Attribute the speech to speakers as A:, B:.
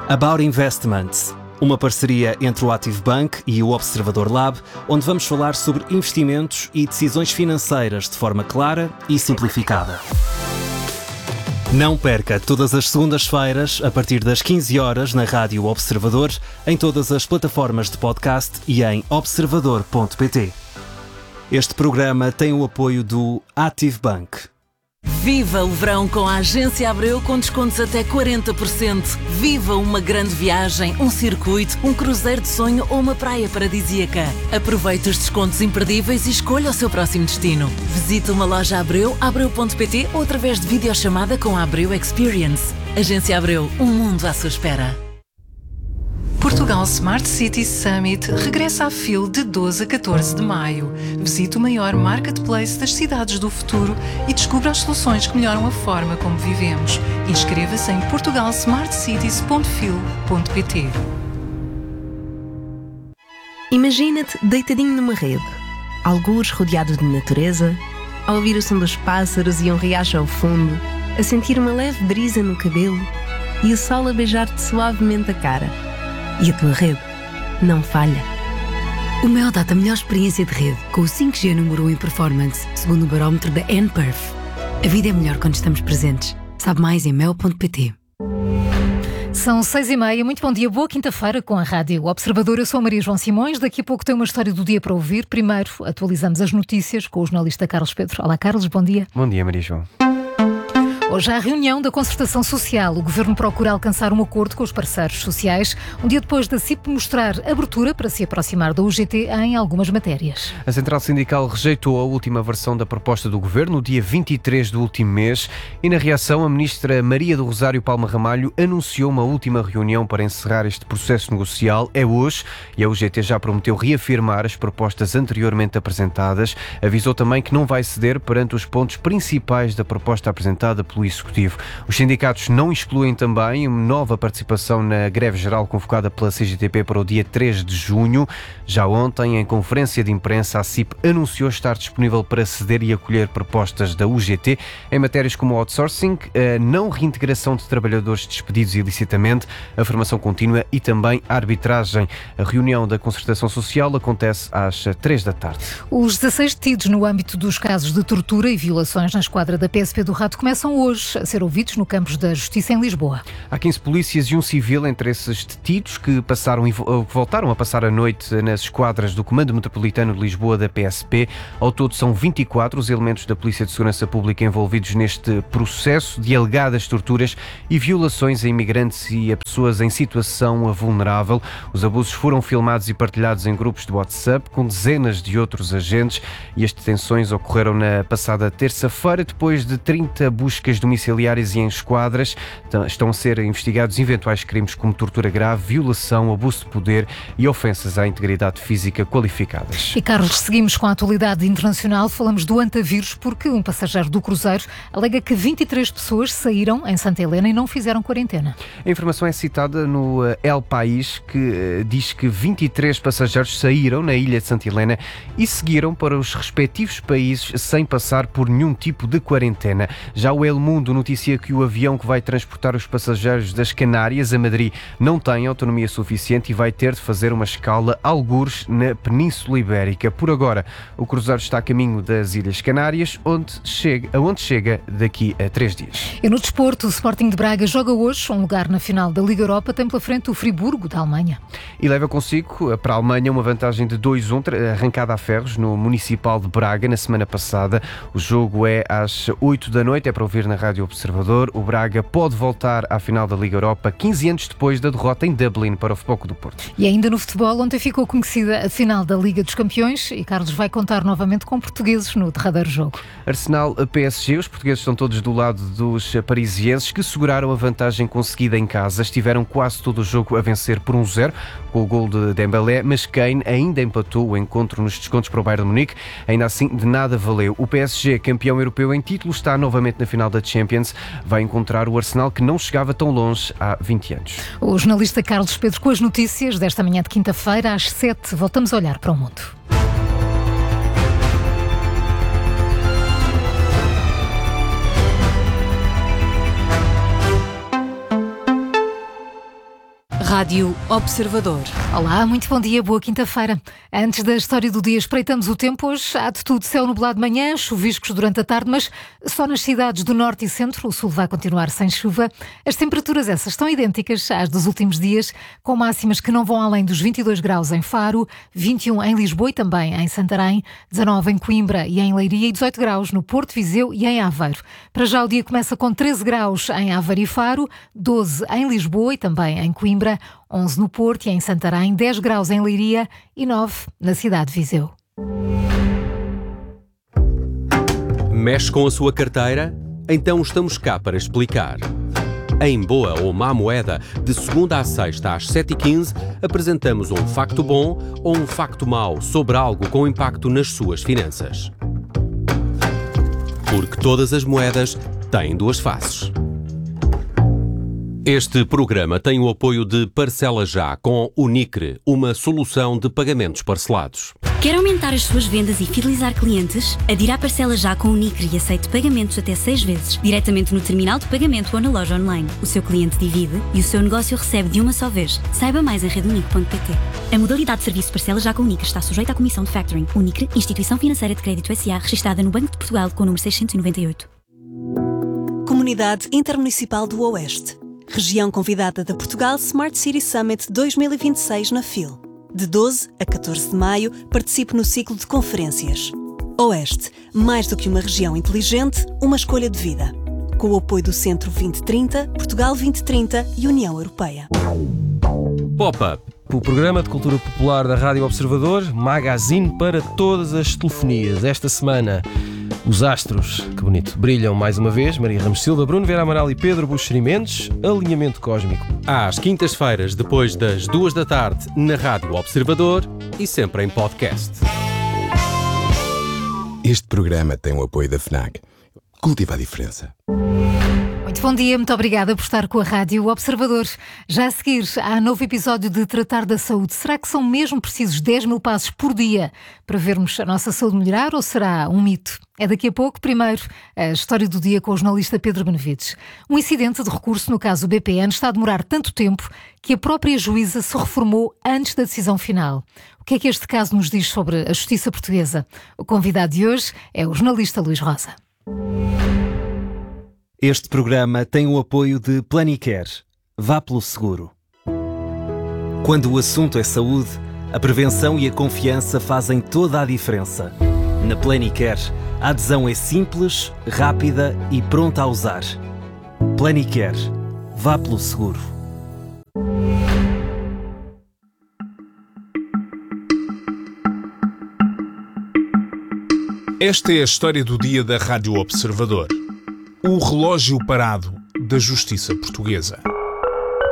A: About Investments, uma parceria entre o Active Bank e o Observador Lab, onde vamos falar sobre investimentos e decisões financeiras de forma clara e simplificada. Não perca todas as segundas-feiras, a partir das 15 horas, na Rádio Observador, em todas as plataformas de podcast e em observador.pt. Este programa tem o apoio do Active Bank.
B: Viva o verão com a Agência Abreu com descontos até 40%. Viva uma grande viagem, um circuito, um cruzeiro de sonho ou uma praia paradisíaca. Aproveite os descontos imperdíveis e escolha o seu próximo destino. Visite uma loja Abreu, abreu.pt ou através de videochamada com a Abreu Experience. Agência Abreu, um mundo à sua espera.
C: Portugal Smart Cities Summit regressa à FIL de 12 a 14 de maio. Visite o maior marketplace das cidades do futuro e descubra as soluções que melhoram a forma como vivemos. Inscreva-se em portugalsmartcities.fil.pt.
D: Imagina-te deitadinho numa rede, algures rodeado de natureza, a ouvir o som dos pássaros e um riacho ao fundo, a sentir uma leve brisa no cabelo e o sol a beijar-te suavemente a cara. E a tua rede não falha.
E: O Mel dá-te a melhor experiência de rede, com o 5G número 1 em performance, segundo o barómetro da nPerf. A vida é melhor quando estamos presentes. Sabe mais em mel.pt.
F: São 6h30, muito bom dia, boa quinta-feira com a Rádio Observador. Eu sou a Maria João Simões, daqui a pouco tem uma história do dia para ouvir. Primeiro, atualizamos as notícias com o jornalista Carlos Pedro. Olá Carlos, bom dia.
G: Bom dia, Maria João.
F: Hoje há a reunião da Concertação Social. O Governo procura alcançar um acordo com os parceiros sociais, um dia depois da CIP mostrar abertura para se aproximar da UGT em algumas matérias.
G: A Central Sindical rejeitou a última versão da proposta do Governo no dia 23 do último mês e, na reação, a Ministra Maria do Rosário Palma Ramalho anunciou uma última reunião para encerrar este processo negocial. É hoje e a UGT já prometeu reafirmar as propostas anteriormente apresentadas. Avisou também que não vai ceder perante os pontos principais da proposta apresentada pelo Executivo. Os sindicatos não excluem também uma nova participação na greve geral convocada pela CGTP para o dia 3 de junho. Já ontem, em conferência de imprensa, a CIP anunciou estar disponível para ceder e acolher propostas da UGT em matérias como o outsourcing, a não reintegração de trabalhadores despedidos ilicitamente, a formação contínua e também a arbitragem. A reunião da Concertação Social acontece às 3 da tarde.
F: Os 16 detidos no âmbito dos casos de tortura e violações na esquadra da PSP do Rato começam hoje a ser ouvidos no campus da Justiça em Lisboa.
G: Há 15 polícias e um civil entre esses detidos que voltaram a passar a noite nas esquadras do Comando Metropolitano de Lisboa da PSP. Ao todo são 24 os elementos da Polícia de Segurança Pública envolvidos neste processo de alegadas torturas e violações a imigrantes e a pessoas em situação vulnerável. Os abusos foram filmados e partilhados em grupos de WhatsApp com dezenas de outros agentes e as detenções ocorreram na passada terça-feira depois de 30 buscas domiciliárias e em esquadras. Estão a ser investigados eventuais crimes como tortura grave, violação, abuso de poder e ofensas à integridade física qualificadas.
F: E Carlos, seguimos com a atualidade internacional. Falamos do antavírus porque um passageiro do cruzeiro alega que 23 pessoas saíram em Santa Helena e não fizeram quarentena.
G: A informação é citada no El País, que diz que 23 passageiros saíram na ilha de Santa Helena e seguiram para os respectivos países sem passar por nenhum tipo de quarentena. Já o El Mundo noticia que o avião que vai transportar os passageiros das Canárias a Madrid não tem autonomia suficiente e vai ter de fazer uma escala algures na Península Ibérica. Por agora, o cruzeiro está a caminho das Ilhas Canárias, aonde chega daqui a 3 dias.
F: E no desporto, o Sporting de Braga joga hoje um lugar na final da Liga Europa, tem pela frente o Friburgo da Alemanha.
G: E leva consigo para a Alemanha uma vantagem de 2-1, arrancada a ferros no Municipal de Braga na semana passada. O jogo é às 8 da noite, é para ouvir na Rádio Observador. O Braga pode voltar à final da Liga Europa 15 anos depois da derrota em Dublin para o Futebol Clube do Porto.
F: E ainda no futebol, ontem ficou conhecida a final da Liga dos Campeões e Carlos vai contar novamente com portugueses no derradeiro jogo.
G: Arsenal-PSG, os portugueses estão todos do lado dos parisienses que seguraram a vantagem conseguida em casa. Estiveram quase todo o jogo a vencer por 1-0 com o gol de Dembélé, mas Kane ainda empatou o encontro nos descontos para o Bayern de Munique. Ainda assim, de nada valeu. O PSG, campeão europeu em título, está novamente na final da Champions. Vai encontrar o Arsenal que não chegava tão longe há 20 anos.
F: O jornalista Carlos Pedro com as notícias desta manhã de quinta-feira às 7. Voltamos a olhar para o mundo.
B: Rádio Observador.
F: Olá, muito bom dia, boa quinta-feira. Antes da história do dia, espreitamos o tempo hoje. Há de tudo, céu nublado de manhã, chuviscos durante a tarde, mas só nas cidades do norte e centro. O sul vai continuar sem chuva. As temperaturas essas estão idênticas às dos últimos dias, com máximas que não vão além dos 22 graus em Faro, 21 em Lisboa e também em Santarém, 19 em Coimbra e em Leiria e 18 graus no Porto, Viseu e em Aveiro. Para já o dia começa com 13 graus em Aveiro e Faro, 12 em Lisboa e também em Coimbra, 11 no Porto e em Santarém, 10 graus em Leiria e 9 na cidade de Viseu.
H: Mexe com a sua carteira? Então estamos cá para explicar. Em Boa ou Má Moeda, de segunda à sexta às 7h15, apresentamos um facto bom ou um facto mau sobre algo com impacto nas suas finanças. Porque todas as moedas têm duas faces. Este programa tem o apoio de Parcela Já com Unicre, uma solução de pagamentos parcelados.
I: Quer aumentar as suas vendas e fidelizar clientes? Adira à Parcela Já com Unicre e aceite pagamentos até 6 vezes, diretamente no terminal de pagamento ou na loja online. O seu cliente divide e o seu negócio recebe de uma só vez. Saiba mais em redunic.pt. A modalidade de serviço Parcela Já com Unicre está sujeita à comissão de factoring. Unicre, instituição financeira de crédito S.A. registada no Banco de Portugal com o número 698.
J: Comunidade Intermunicipal do Oeste. Região convidada da Portugal Smart City Summit 2026 na FIL. De 12 a 14 de maio, participe no ciclo de conferências. Oeste, mais do que uma região inteligente, uma escolha de vida. Com o apoio do Centro 2030, Portugal 2030 e União Europeia.
H: Pop-up.
K: O programa de cultura popular da Rádio Observador, magazine para todas as telefonias. Esta semana, os astros, que bonito, brilham mais uma vez. Maria Ramos Silva, Bruno Vera Amaral e Pedro Buxeri Mendes. Alinhamento cósmico.
H: Às quintas-feiras, depois das 2 da tarde, na Rádio Observador e sempre em podcast.
L: Este programa tem o apoio da FNAC. Cultiva a diferença.
F: Muito bom dia, muito obrigada por estar com a Rádio Observador. Já a seguir, há novo episódio de Tratar da Saúde. Será que são mesmo precisos 10 mil passos por dia para vermos a nossa saúde melhorar ou será um mito? É daqui a pouco. Primeiro, a história do dia com o jornalista Pedro Benevides. Um incidente de recurso no caso BPN está a demorar tanto tempo que a própria juíza se reformou antes da decisão final. O que é que este caso nos diz sobre a justiça portuguesa? O convidado de hoje é o jornalista Luís Rosa.
A: Este programa tem o apoio de Planicare. Vá pelo seguro. Quando o assunto é saúde, a prevenção e a confiança fazem toda a diferença. Na Planicare, a adesão é simples, rápida e pronta a usar. Planicare. Vá pelo seguro.
M: Esta é a história do dia da Rádio Observador. O relógio parado da justiça portuguesa.